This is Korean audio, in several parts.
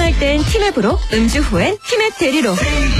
운전할 땐 티맵으로, 음주 후엔 티맵 대리로.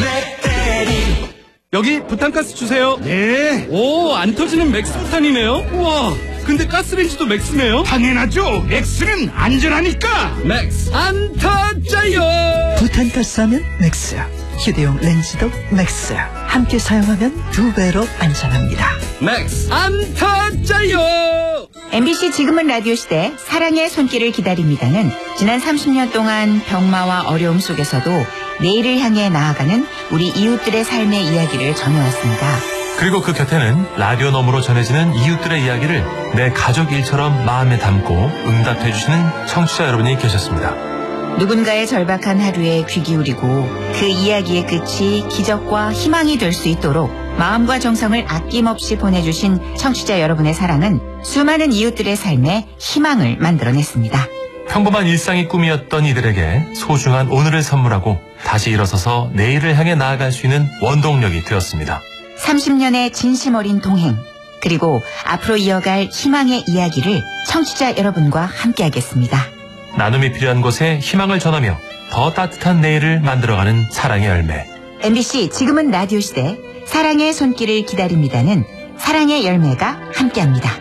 여기 부탄가스 주세요. 네. 오, 안 터지는 맥스 부탄이네요. 우와, 근데 가스레인지도 맥스네요. 당연하죠. 맥스는 안전하니까. 맥스 안 터져요. 부탄가스 하면 맥스야. 휴대용 렌즈도 맥스야. 함께 사용하면 2배로 안전합니다. 맥스 안 터져요. MBC 지금은 라디오 시대 사랑의 손길을 기다립니다는 지난 30년 동안 병마와 어려움 속에서도 내일을 향해 나아가는 우리 이웃들의 삶의 이야기를 전해왔습니다. 그리고 그 곁에는 라디오 너머로 전해지는 이웃들의 이야기를 내 가족 일처럼 마음에 담고 응답해주시는 청취자 여러분이 계셨습니다. 누군가의 절박한 하루에 귀 기울이고 그 이야기의 끝이 기적과 희망이 될 수 있도록 마음과 정성을 아낌없이 보내주신 청취자 여러분의 사랑은 수많은 이웃들의 삶에 희망을 만들어냈습니다. 평범한 일상이 꿈이었던 이들에게 소중한 오늘을 선물하고 다시 일어서서 내일을 향해 나아갈 수 있는 원동력이 되었습니다. 30년의 진심 어린 동행, 그리고 앞으로 이어갈 희망의 이야기를 청취자 여러분과 함께하겠습니다. 나눔이 필요한 곳에 희망을 전하며 더 따뜻한 내일을 만들어가는 사랑의 열매. MBC 지금은 라디오 시대 사랑의 손길을 기다립니다는 사랑의 열매가 함께합니다.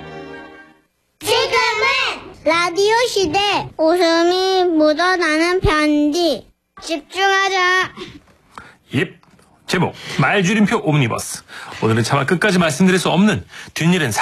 지금은 라디오 시대 웃음이 묻어나는 편지. 집중하자. 제목 말줄임표 옴니버스. 오늘은 차마 끝까지 말씀드릴 수 없는 뒷일은